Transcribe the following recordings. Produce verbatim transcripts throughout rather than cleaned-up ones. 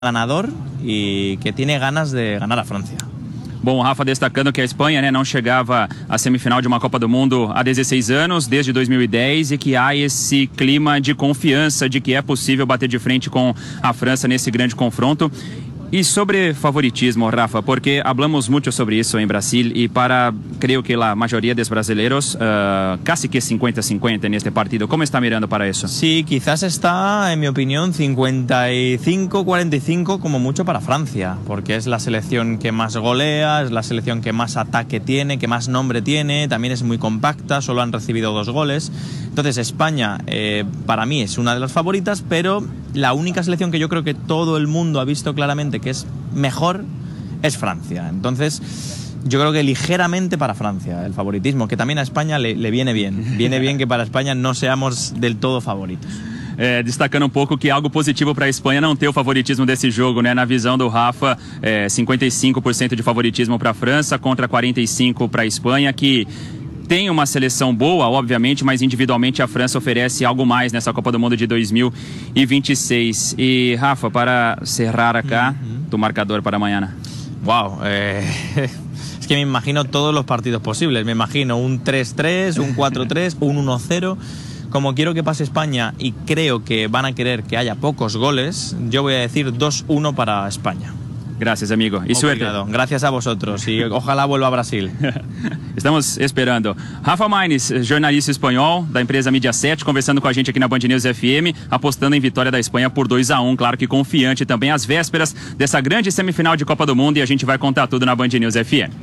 ganador y que tiene ganas de ganar a Francia. Bom, Rafa destacando que a Espanha, né, não chegava à semifinal de uma Copa do Mundo há dezesseis anos, desde dois mil e dez, e que há esse clima de confiança de que é possível bater de frente com a França nesse grande confronto. E sobre favoritismo, Rafa, porque hablamos mucho sobre isso em Brasil e para, creio que a maioria dos brasileiros, uh, casi que cincuenta cincuenta en este partido. ¿Cómo está mirando para eso? Sí, quizás está, en mi opinión, cincuenta y cinco cuarenta y cinco como mucho para Francia, porque es la selección que más golea, es la selección que más ataque tiene, que más nombre tiene, también es muy compacta, solo han recibido dos goles. Entonces España, eh, para mí, es una de las favoritas, pero la única selección que yo creo que todo el mundo ha visto claramente que es mejor es Francia. Entonces yo creo que ligeramente para Francia el favoritismo, que también a España le, le viene bien. Viene bien que para España no seamos del todo favoritos. É, destacando um pouco que algo positivo para a Espanha não ter o favoritismo desse jogo, né? Na visão do Rafa, é, cinquenta e cinco por cento de favoritismo para a França contra quarenta e cinco por cento para a Espanha, que tem uma seleção boa, obviamente, mas individualmente a França oferece algo mais nessa Copa do Mundo de dois mil e vinte e seis. E Rafa, para cerrar acá, uh-huh. tu marcador para mañana. Wow, eh, es que me imagino todos los partidos posibles. Me imagino un tres tres, un cuatro tres, un uno cero. Como quiero que pase España y creo que van a querer que haya pocos goles, yo voy a decir dos uno para España. Gracias, amigo. Y suerte. Gracias a vosotros y ojalá vuelva a Brasil. Estamos esperando. Rafa Maines, jornalista espanhol da empresa Mediaset, conversando com a gente aqui na Band News F M, apostando em vitória da Espanha por dois a um, claro que confiante também às vésperas dessa grande semifinal de Copa do Mundo, e a gente vai contar tudo na Band News F M.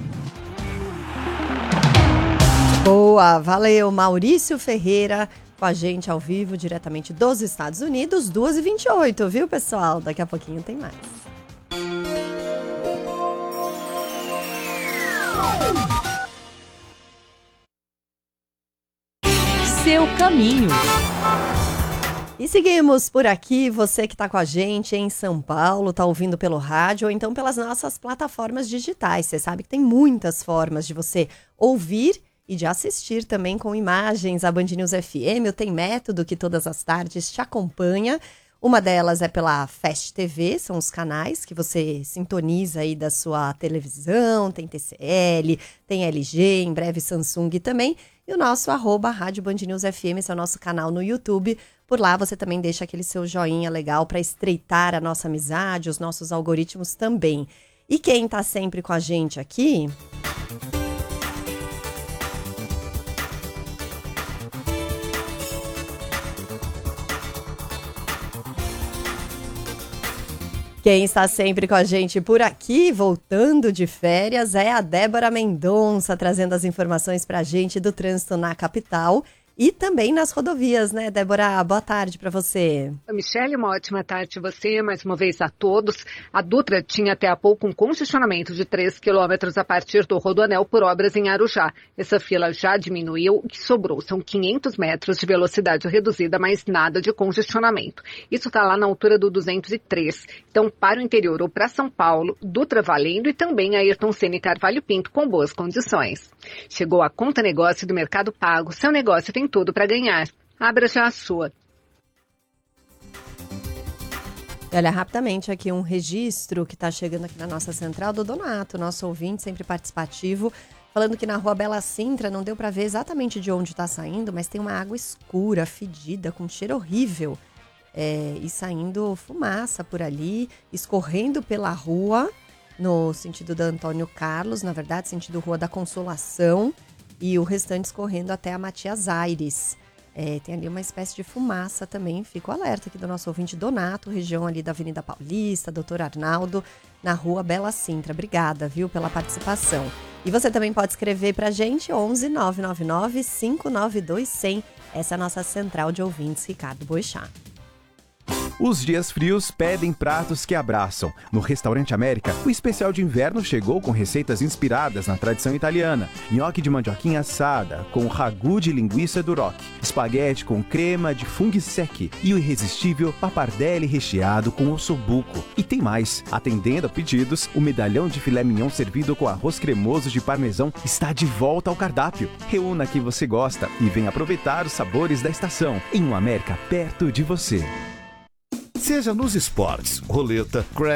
Boa, valeu. Maurício Ferreira com a gente ao vivo, diretamente dos Estados Unidos, duas e vinte e oito, viu, pessoal? Daqui a pouquinho tem mais. Seu caminho. E seguimos por aqui, você que está com a gente em São Paulo, está ouvindo pelo rádio ou então pelas nossas plataformas digitais. Você sabe que tem muitas formas de você ouvir e de assistir também com imagens. A Band News F M tem método que todas as tardes te acompanha. Uma delas é pela Fast T V, são os canais que você sintoniza aí da sua televisão, tem T C L, tem L G, em breve Samsung também. E o nosso arroba Rádio Band News F M, esse é o nosso canal no YouTube. Por lá você também deixa aquele seu joinha legal para estreitar a nossa amizade, os nossos algoritmos também. E quem está sempre com a gente aqui... Quem está sempre com a gente por aqui, voltando de férias, é a Débora Mendonça, trazendo as informações para a gente do trânsito na capital e também nas rodovias, né, Débora? Boa tarde para você. Michele, uma ótima tarde a você, mais uma vez a todos. A Dutra tinha até há pouco um congestionamento de três quilômetros a partir do Rodoanel por obras em Arujá. Essa fila já diminuiu, o que sobrou são quinhentos metros de velocidade reduzida, mas nada de congestionamento. Isso está lá na altura do duzentos e três. Então, para o interior ou para São Paulo, Dutra valendo e também Ayrton Senna e Carvalho Pinto com boas condições. Chegou a Conta Negócio do Mercado Pago. Seu negócio tem tudo para ganhar. Abra já a sua. Olha, rapidamente aqui um registro que está chegando aqui na nossa central do Donato, nosso ouvinte, sempre participativo, falando que na rua Bela Sintra não deu para ver exatamente de onde está saindo, mas tem uma água escura, fedida, com cheiro horrível. É, e saindo fumaça por ali, escorrendo pela rua, no sentido da Antônio Carlos, na verdade, sentido Rua da Consolação, e o restante escorrendo até a Matias Aires. É, tem ali uma espécie de fumaça também, fica o alerta aqui do nosso ouvinte Donato, região ali da Avenida Paulista, doutor Arnaldo, na Rua Bela Sintra. Obrigada, viu, pela participação. E você também pode escrever pra gente, onze nove nove nove, cinco nove dois, cem. Essa é a nossa central de ouvintes, Ricardo Boechat. Os dias frios pedem pratos que abraçam. No Restaurante América, o especial de inverno chegou com receitas inspiradas na tradição italiana. Nhoque de mandioquinha assada, com ragu de linguiça duroc, espaguete com crema de funghi secchi e o irresistível pappardelle recheado com ossobuco. E tem mais. Atendendo a pedidos, o medalhão de filé mignon servido com arroz cremoso de parmesão está de volta ao cardápio. Reúna quem você gosta e venha aproveitar os sabores da estação em um América perto de você. Seja nos esportes, roleta, crack,